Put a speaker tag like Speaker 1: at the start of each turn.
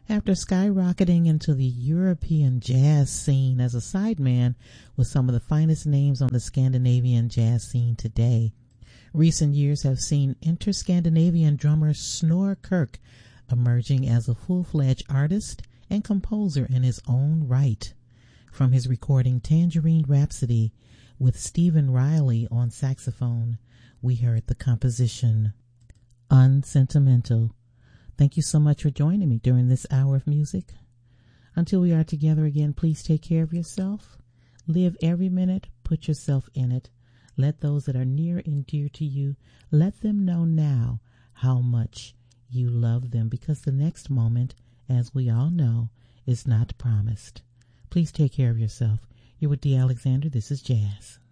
Speaker 1: After skyrocketing into the European jazz scene as a sideman with some of the finest names on the Scandinavian jazz scene today, recent years have seen inter-Scandinavian drummer Snorre Kirk emerging as a full-fledged artist and composer in his own right. From his recording Tangerine Rhapsody with Stephen Riley on saxophone, we heard the composition Unsentimental. Thank you so much for joining me during this hour of music. Until we are together again, please take care of yourself. Live every minute, put yourself in it. Let those that are near and dear to you, let them know now how much you love them, because the next moment, as we all know, is not promised. Please take care of yourself. You're with D. Alexander. This is Jazz.